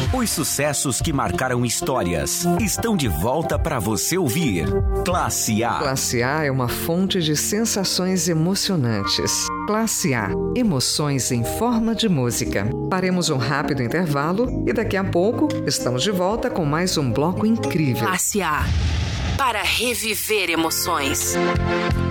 Os sucessos que marcaram histórias estão de volta para você ouvir. Classe A. Classe A é uma fonte de sensações emocionantes. Classe A, emoções em forma de música. Faremos um rápido intervalo e daqui a pouco estamos de volta com mais um bloco incrível. Classe A, para reviver emoções.